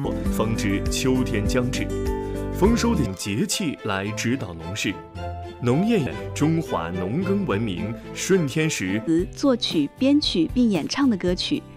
方知秋天将至。丰收的节气来指导农事。农谚中华农耕文明顺天时， 作曲、编曲并演唱的歌曲，